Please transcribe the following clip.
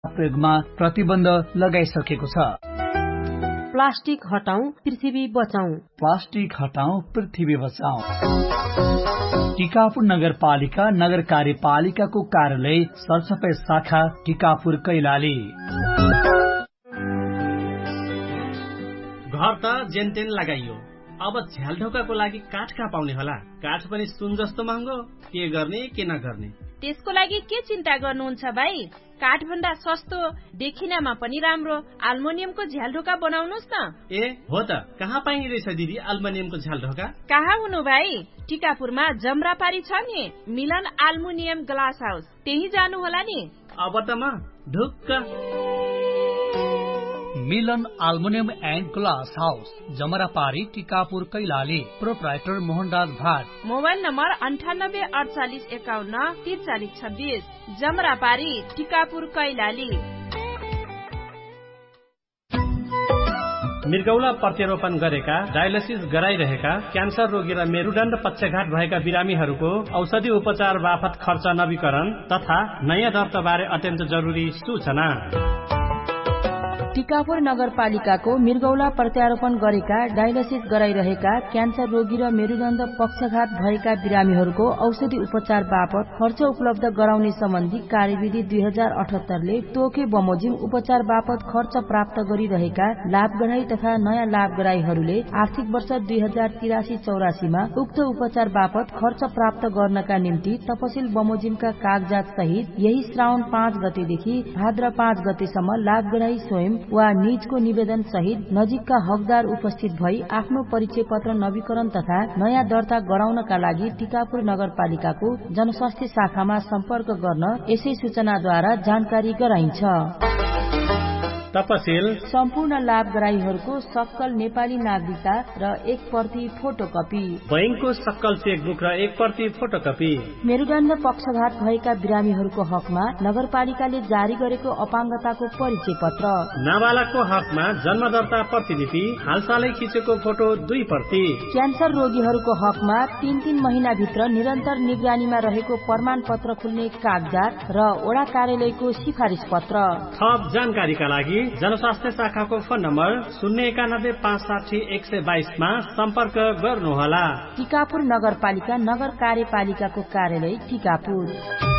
प्रयोगमा प्रतिबन्ध लगाइसकेको छ। प्लास्टिक हटाऊ पृथ्वी बचाऊ। प्लास्टिक हटाऊ पृथ्वी बचाऊ। टिकापुर नगरपालिका नगर कार्यपालिकाको कार्यालय सरसफाई शाखा टिकापुर कैलाली। घर त जेनतेन लगाइयो, अब झ्यालढोकाको लागि काठ कहाँ पाउने होला? काठ पनि सुन जस्तो महँगो, के गर्ने के नगर्ने? त्यसको लागि के चिन्ता गर्नुहुन्छ भाइ? काठ भन्दा सस्तो देखिनमा पनि राम्रो अल्मुनियमको झ्यालढोका बनाउनुस् न। ए हो त, कहाँ पाइने रहेछ दिदी अल्मुनियमको झ्यालढोका? कहाँ हुनु भाइ, टिकापुरमा जमरापारी छ नि मिलन अल्मुनियम ग्लास हाउस, त्यही जानु होला नि। अब त म ढुक्क। मिलन aluminium and glass house जमरापारी Tikapur Kailali. Proprietor Mohanraj Bhat. Mobile number 9851534326। जमरापारी Tikapur Kailali. मृगौला प्रत्यारोपण गरेका, डायलिसिस गराइरहेका, क्यान्सर रोगी र मेरुदण्ड पक्षघात भएका बिरामीहरूको औषधि उपचार बापत खर्च नवीकरण तथा नयाँ दर्ता बारे अत्यन्त जरुरी सूचना। टिकापुर नगरपालिकाको मृगौला प्रत्यारोपण गरेका, डायलिसिस गराइरहेका, क्यान्सर रोगी र मेरुदण्ड पक्षघात भएका बिरामीहरूको औषधि उपचार बापत खर्च उपलब्ध गराउने सम्बन्धी कार्यविधि 2078 ले तोके बमोजिम उपचार बापत खर्च प्राप्त गरिरहेका लाभग्राही तथा नयाँ लाभग्राहीहरूले आर्थिक वर्ष 2083-84 मा उक्त उपचार बापत खर्च प्राप्त गर्नका निम्ति तपसिल बमोजिमका कागजात सहित यही श्रावण 5 गतेदेखि भाद्र 5 गतेसम्म लाभग्राही स्वयं वा निजको निवेदन सहित नजिकका हकदार उपस्थित भई आफ्नो परिचय पत्र नवीकरण तथा नयाँ दर्ता गराउनका लागि टिकापुर नगरपालिकाको जनस्वास्थ्य शाखामा सम्पर्क गर्न यसै सूचनाद्वारा जानकारी गराइन्छ। तपसिल सम्पूर्ण लाभग्राहीहरूको सक्कल नेपाली नागरिकता र 1 प्रति फोटोकपी, बैंकको सक्कल चेकबुक र 1 प्रति फोटोकपी। मेरुदण्ड पक्षघात भएका बिरामीहरूको हकमा नगरपालिकाले जारी गरेको अपाङ्गताको परिचय पत्र, नाबालकको हकमा जन्म दर्ता प्रतिलिपि, हालसालै खिचेको फोटो 2 प्रति, क्यान्सर रोगीहरूको हकमा 3 महिनाभित्र निरन्तर निगरानीमा रहेको प्रमाण पत्र खुल्ने कागजात र वडा कार्यालयको सिफारिस पत्र। थप जानकारीका लागि जनस्वास्थ्य शाखाको फोन नम्बर 091-560-122 मा सम्पर्क गर्नुहोला। टिकापुर नगरपालिका नगर कार्यपालिकाको कार्यालय टिकापुर।